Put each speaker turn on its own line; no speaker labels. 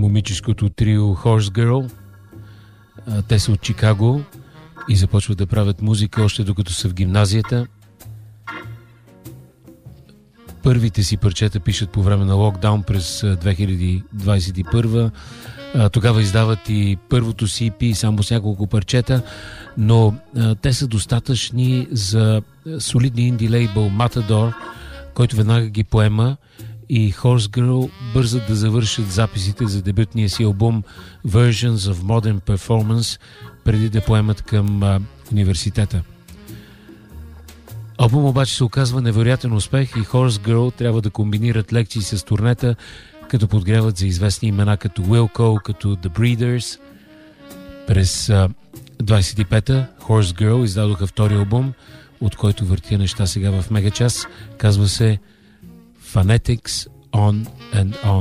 момичешкото трио Horse Girl. Те са от Чикаго и започват да правят музика още докато са в гимназията. Първите си парчета пишат по време на локдаун през 2021. Тогава издават и първото си EP само с няколко парчета, но те са достатъчни за солидния инди лейбъл Matador, който веднага ги поема, и Horse Girl бързат да завършат записите за дебютния си албум Versions of Modern Performance преди да поемат към университета. Албум обаче се оказва невероятен успех и Horse Girl трябва да комбинират лекции с турнета, като подгряват за известни имена като Wilco, като The Breeders. През 25-та Horse Girl издадоха втори албум, от който въртя неща сега в мегачас. Казва се Phonetics On and On.